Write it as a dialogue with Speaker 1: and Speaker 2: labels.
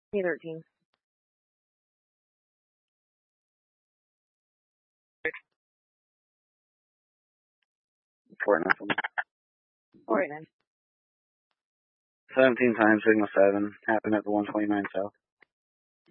Speaker 1: P13.
Speaker 2: 49.
Speaker 1: 49.
Speaker 2: 17 times, signal 7, happened at the 129 south.